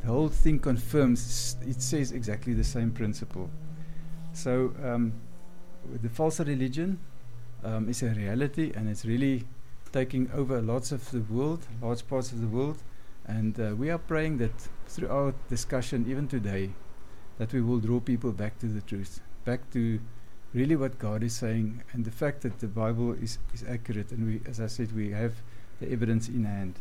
the whole thing confirms, it says exactly the same principle. So the false religion is a reality, and it's really taking over lots of the world, large parts of the world. And we are praying that through our discussion, even today, that we will draw people back to the truth, back to really what God is saying, and the fact that the Bible is accurate. And we, as I said, we have the evidence in hand.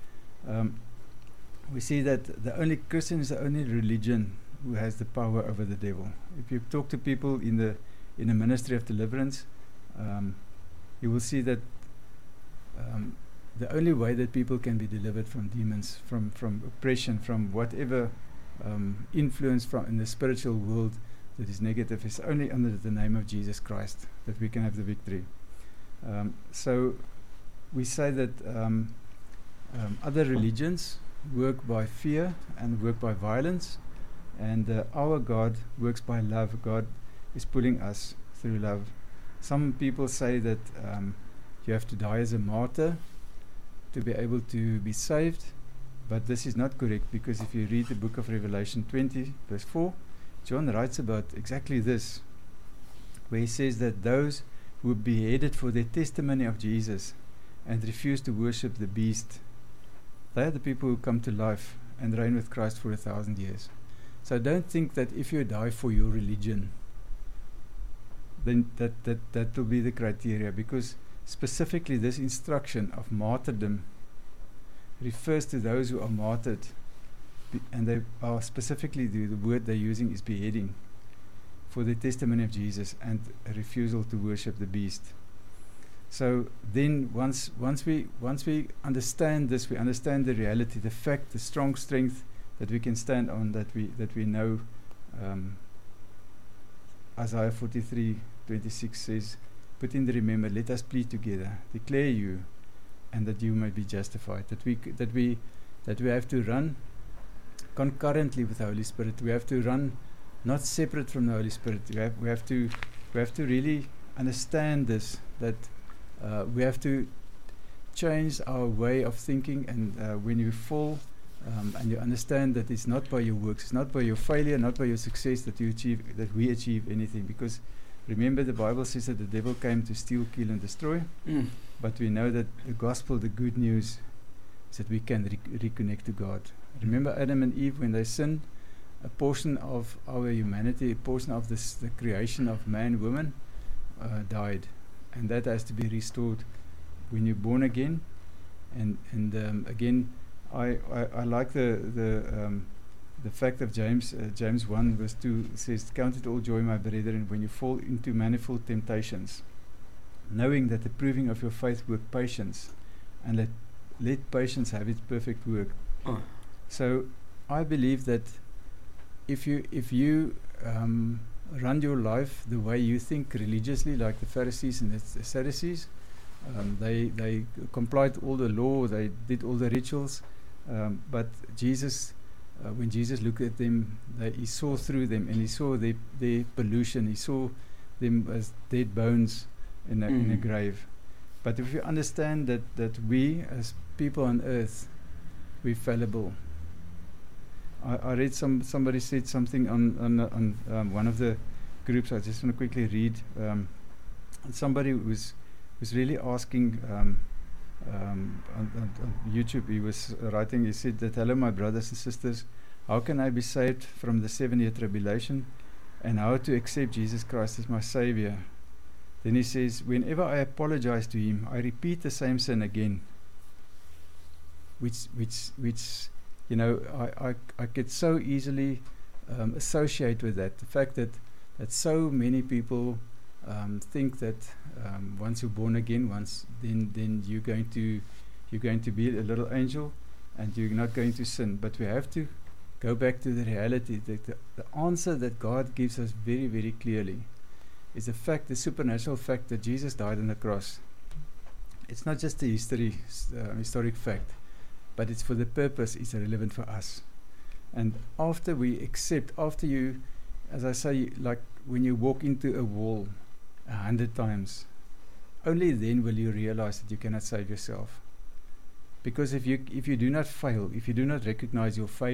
We see that the only Christian is the only religion who has the power over the devil. If you talk to people in the ministry of deliverance, you will see that the only way that people can be delivered from demons, from oppression, from whatever influence from in the spiritual world that is negative, is only under the name of Jesus Christ that we can have the victory. So we say that other religions work by fear and work by violence, and our God works by love. God is pulling us through love. Some people say that you have to die as a martyr to be able to be saved, but this is not correct, because if you read the book of Revelation 20 verse 4, John writes about exactly this, where he says that those who were beheaded for their testimony of Jesus and refuse to worship the beast, they are the people who come to life and reign with Christ for 1,000 years. So don't think that if you die for your religion, then that will be the criteria, because specifically this instruction of martyrdom refers to those who are martyred, and they are specifically, the word they're using is beheading, for the testimony of Jesus and a refusal to worship the beast. So then once we understand this, we understand the reality, the fact, the strong strength that we can stand on, that we know. Isaiah 43:26 says, "Put in the remember, let us plead together, declare you, and that you may be justified." That we have to run concurrently with the Holy Spirit. We have to run not separate from the Holy Spirit. We have to really understand this, that we have to change our way of thinking. And when you fall, and you understand that it's not by your works, it's not by your failure, not by your success that we achieve anything. Because remember, the Bible says that the devil came to steal, kill, and destroy. But we know that the gospel, the good news, is that we can reconnect to God. Remember Adam and Eve, when they sinned, a portion of our humanity, a portion of the creation of man, woman, died, and that has to be restored when you're born again. And again, I like the fact of James 1 verse 2 says, "Count it all joy, my brethren, when you fall into manifold temptations, knowing that the proving of your faith work patience, and let patience have its perfect work." So I believe that if you run your life the way you think religiously, like the Pharisees and the Sadducees, they complied all the law, they did all the rituals, but Jesus, when Jesus looked at them, he saw through them, and he saw their pollution. He saw them as dead bones in a grave. But if you understand that we as people on earth, we're fallible. I read somebody said something on one of the groups. I just want to quickly read. Somebody was really asking on YouTube. He was writing. He said that, "Hello, my brothers and sisters. How can I be saved from the 7-year tribulation, and how to accept Jesus Christ as my Savior?" Then he says, "Whenever I apologize to Him, I repeat the same sin again." Which you know, I could so easily associate with that. The fact that so many people think that once you're born again, then you're going to be a little angel, and you're not going to sin. But we have to go back to the reality that the answer that God gives us very, very clearly is the supernatural fact that Jesus died on the cross. It's not just a historic fact, but it's for the purpose, it's relevant for us. And after we accept, after you, as I say, like when you walk into a wall 100 times, only then will you realize that you cannot save yourself. Because if you do not fail, if you do not recognize your failure,